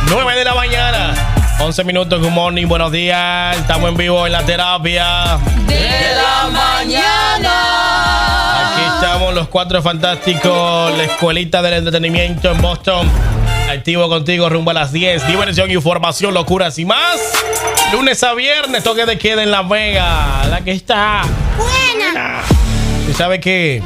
9 de la mañana, 11 minutos. Good morning, buenos días. Estamos en vivo en la terapia de la mañana. Aquí estamos los cuatro fantásticos, la escuelita del entretenimiento en Boston. Activo contigo rumbo a las 10. Diversión, información, locuras y más. Lunes a viernes, toque de queda en Las Vegas. La que está buena. ¿Y sabe qué?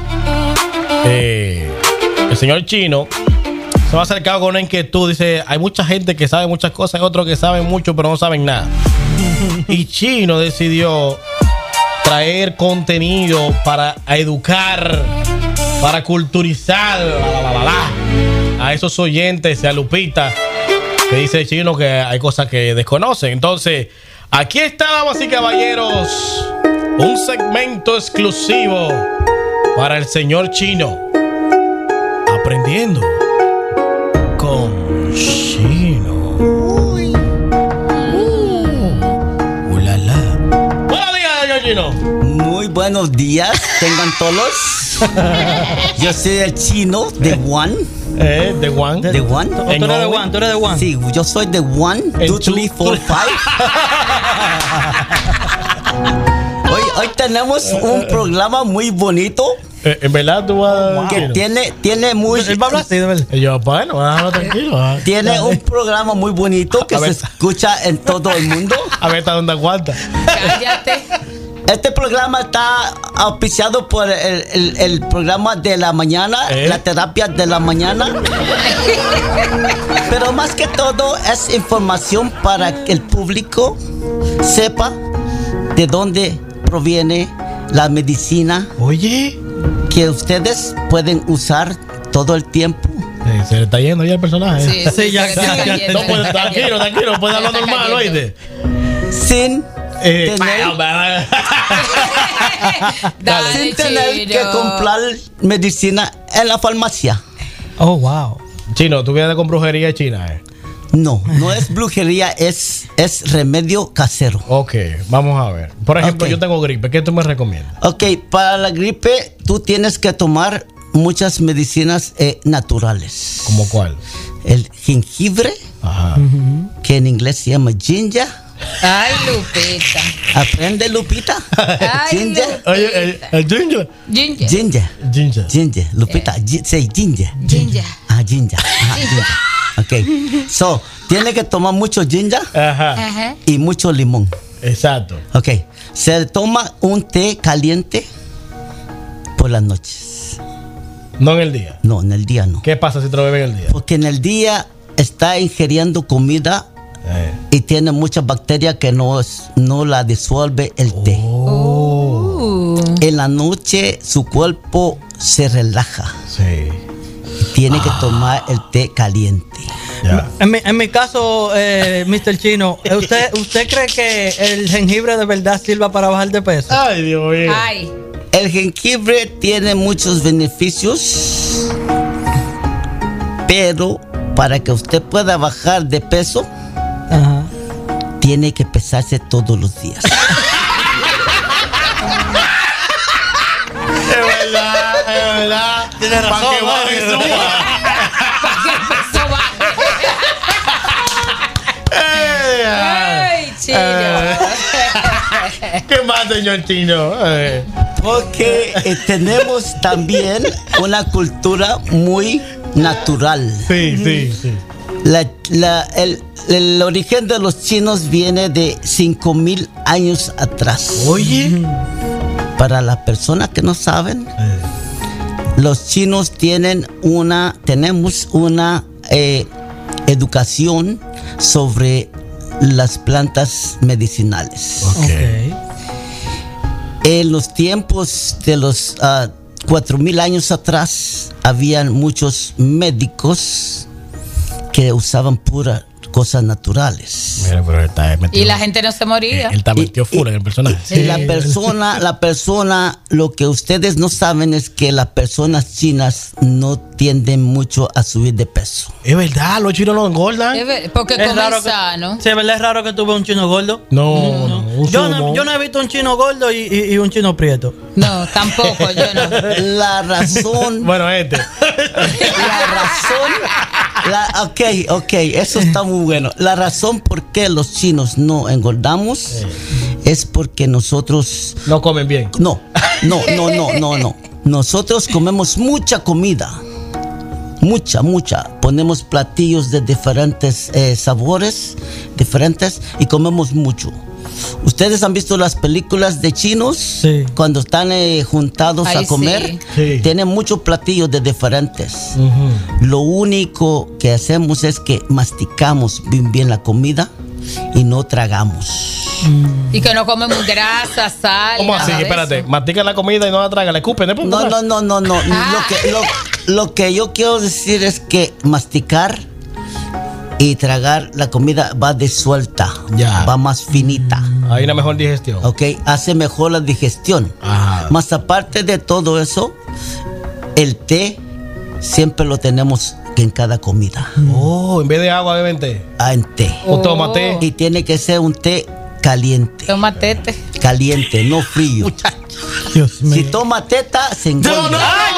El señor Chino se va acercado con una inquietud. Dice, hay mucha gente que sabe muchas cosas, hay otros que saben mucho pero no saben nada. Y Chino decidió traer contenido para educar, para culturizar a esos oyentes, a Lupita, que dice Chino que hay cosas que desconocen. Entonces, aquí está, damas y caballeros, un segmento exclusivo para el señor Chino. Aprendiendo con Chino. Ulala. Buenos días, señor Chino. Muy buenos días, tengan todos. Yo soy el Chino de One. The One. The One. ¿Tú eres de One? ¿Tú eres de One? Sí, yo soy de One, 2, 3, 4, 5. Hoy tenemos un programa muy bonito. En verdad tú vas que tiene muy. Él va a hablar así, de verdad. Yo, bueno, déjalo tranquilo. Tiene un programa muy bonito que se escucha en todo el mundo. A ver hasta dónde aguanta. Cállate. Este programa está auspiciado por el programa de la mañana, la terapia de la mañana. Pero más que todo es información para que el público sepa de dónde proviene la medicina. Oye, que ustedes pueden usar todo el tiempo. Se le está yendo ya el personaje. Sí, ya. No, pues tranquilo, puede hablar normal, oíste. Sin tener que comprar medicina en la farmacia. Oh, wow. Chino, ¿tú vienes con brujería china? No es brujería, es remedio casero. Ok, vamos a ver. Por ejemplo, yo tengo gripe, ¿qué tú me recomiendas? Ok, para la gripe tú tienes que tomar muchas medicinas naturales. ¿Cómo cuál? El jengibre, que en inglés se llama ginger. Ay, Lupita. Aprende, Lupita. Ay, Ginger. Lupita. Oye, el ginger. Ginger. Lupita, say ginger. Ginger. Ginger. Ginger. Ok, so, tiene que tomar mucho ginger y mucho limón. Exacto. Ok, se toma un té caliente por las noches. No en el día. No, en el día no. ¿Qué pasa si te lo bebes en el día? Porque en el día está ingiriendo comida y tiene muchas bacterias que no la disuelve el té. En la noche su cuerpo se relaja. Sí. Tiene que tomar el té caliente. Ya. En mi caso, Mr. Chino, ¿usted cree que el jengibre de verdad sirva para bajar de peso? Ay, Dios mío. Ay. El jengibre tiene muchos beneficios, pero para que usted pueda bajar de peso, tiene que pesarse todos los días. Es verdad. Tiene razón. ¿Para qué baje y suba? Ay, Chino. ¿Qué más, señor Chino? Porque tenemos también una cultura muy natural. Sí. El origen de los chinos viene de 5,000 años atrás. Oye. Para las personas que no saben, los chinos tenemos una educación sobre las plantas medicinales. Okay. En los tiempos de los 4,000 años atrás, habían muchos médicos que usaban puras cosas naturales. Mira, pero está metido, y la gente no se moría. Él está metido full en el personaje. Y la persona, lo que ustedes no saben es que las personas chinas no tienden mucho a subir de peso. Es verdad, los chinos no engordan. Porque Es comen raro sano. Sí, ¿verdad? Es raro que tú veas un chino gordo. No. Yo no he visto un chino gordo y un chino prieto. No, tampoco, yo no. La razón. Bueno, La razón. Ok, eso está muy bueno. La razón por qué los chinos no engordamos es porque nosotros... No comen bien. No. Nosotros comemos mucha comida. Mucha. Ponemos platillos de diferentes sabores, diferentes, y comemos mucho. ¿Ustedes han visto las películas de chinos? Sí. Cuando están juntados Ay, a comer, sí. tienen muchos platillos de diferentes. Lo único que hacemos es que masticamos bien la comida y no tragamos. Y que no comemos grasa, sal. ¿Cómo nada así? de Espérate, eso. mastica la comida y no la traga, le escupen. No. Ah. Lo que yo quiero decir es que masticar y tragar la comida va disuelta, Ya. va más finita. Hay una mejor digestión. Ok, hace mejor la digestión. Ajá. Más aparte de todo eso, el té siempre lo tenemos en cada comida. Oh, en vez de agua beben té. En té. O toma té. Y tiene que ser un té caliente. Toma tete. Caliente, no frío. Dios mío. Si toma teta, se engorda.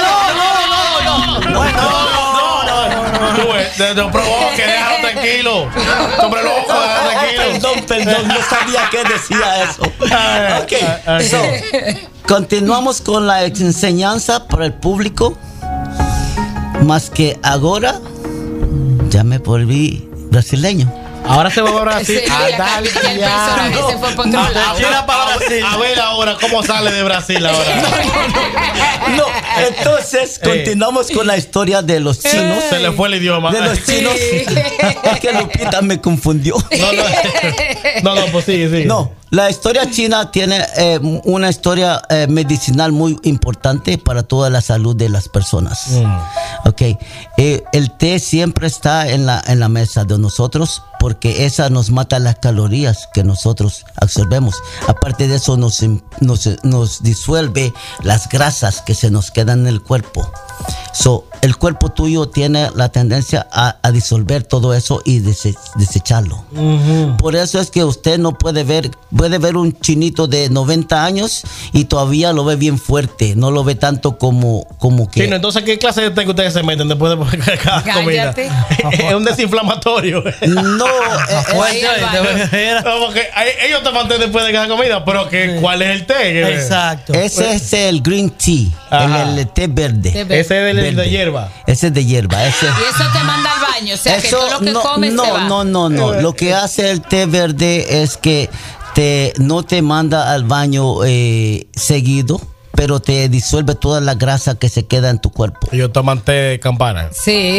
No provoque, déjalo tranquilo. Hombre loco, déjalo tranquilo. Perdón, no sabía que decía eso. Ok, Ok. so, continuamos con la enseñanza para el público. Más que ahora, ya me volví brasileño. Ahora se va a Brasil. Sí, ya el personaje se fue por otro lado. A ver ahora cómo sale de Brasil ahora. No, entonces continuamos con la historia de los chinos. Se le fue el idioma. De los chinos. Es que Lupita me confundió. No, pues sigue. No, la historia china tiene una historia medicinal muy importante para toda la salud de las personas. Ok, el té siempre está en la mesa de nosotros porque esa nos mata las calorías que nosotros absorbemos. Aparte de eso nos disuelve las grasas que se nos quedan en el cuerpo. So, el cuerpo tuyo tiene la tendencia a disolver todo eso y desecharlo. Por eso es que usted no puede ver un chinito de 90 años y todavía lo ve bien fuerte, no lo ve tanto como que... Chino, entonces, ¿qué clase de té que ustedes se meten después de cada comida? Cállate. Es un desinflamatorio. No, Ahí al baño. No, porque ellos toman té después de cada comida, pero ¿cuál es el té? Exacto. ese es el green tea, Ajá. el té verde. Té verde. Ese es de Verde. hierba. Ese es de hierba. Ese. Y eso te manda al baño. O sea, que todo lo que comes se va. No. Lo que hace el té verde es que no te manda al baño seguido, pero te disuelve toda la grasa que se queda en tu cuerpo. Ellos toman té de campana. Sí.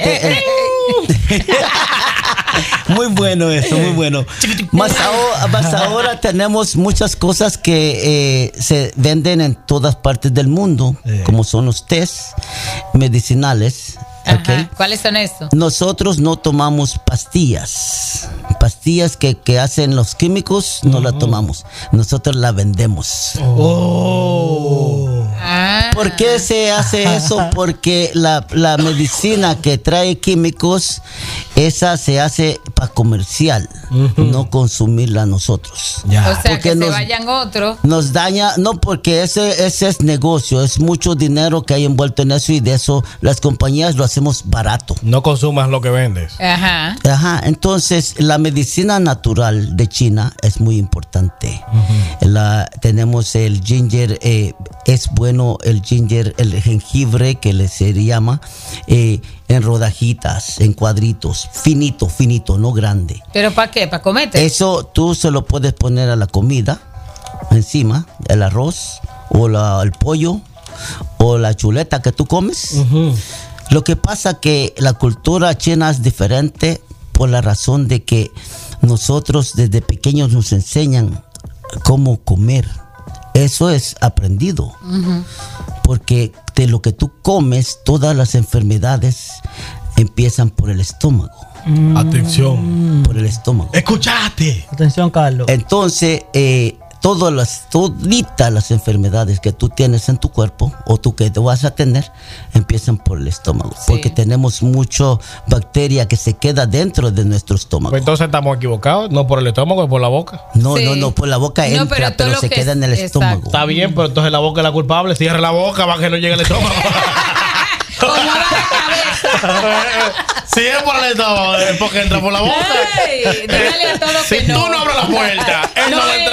Muy bueno eso, muy bueno. Más ahora tenemos muchas cosas que se venden en todas partes del mundo, como son los tés medicinales. Ajá. ¿Okay? ¿Cuáles son esos? Nosotros no tomamos pastillas que hacen los químicos, no la tomamos. Nosotros la vendemos. Ah. ¿Por qué se hace eso? Porque la medicina que trae químicos, esa se hace para comercial, no consumirla nosotros. O sea, Porque que se vayan otros. nos daña, no, porque ese es negocio, es mucho dinero que hay envuelto en eso y de eso las compañías lo hacemos barato. No consumas lo que vendes. Ajá. Ajá, entonces la medicina natural de China es muy importante. Tenemos el ginger, es bueno el ginger, el jengibre que se llama, en rodajitas, en cuadritos, finito, no grande. ¿Pero para qué? ¿Para comerte? Eso tú se lo puedes poner a la comida, encima, el arroz, o el pollo, o la chuleta que tú comes. Lo que pasa que la cultura china es diferente por la razón de que nosotros desde pequeños nos enseñan cómo comer. Eso es aprendido. Porque de lo que tú comes, todas las enfermedades empiezan por el estómago. Atención. Por el estómago. Escuchaste. Atención, Carlos. Entonces, toditas las enfermedades que tú tienes en tu cuerpo o tú que te vas a tener empiezan por el estómago, Sí. porque tenemos mucha bacteria que se queda dentro de nuestro estómago. Pues entonces estamos equivocados. No por el estómago, es por la boca. No, Sí. no, por la boca No, entra, pero todo pero lo se que queda en el es- estómago. Está bien, pero entonces la boca es la culpable. Cierra la boca para que no llegue al estómago. O mueva la cabeza. Si es por el estómago, porque entra por la boca. Ey, dígale a todos Si que tú no. no abres la puerta, él no entra.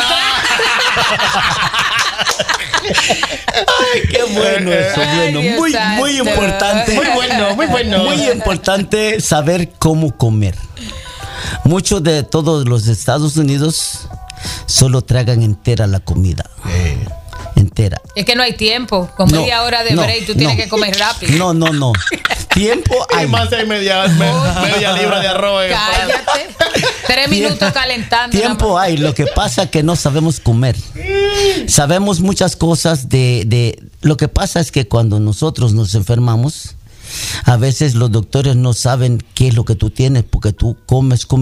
Ay, qué bueno eso, Ay, bueno. Dios Muy santo. importante. Muy bueno, muy bueno. Muy importante saber cómo comer. Muchos de todos los Estados Unidos solo tragan entera la comida. Entera. Es que no hay tiempo. Con media hora de break tú tienes que comer rápido. No. Tiempo Y hay. más hay media libra de arroz. en el plato. Cállate. 3 minutos calentando. Tiempo hay. Lo que pasa es que no sabemos comer. Sabemos muchas cosas lo que pasa es que cuando nosotros nos enfermamos, a veces los doctores no saben qué es lo que tú tienes porque tú comes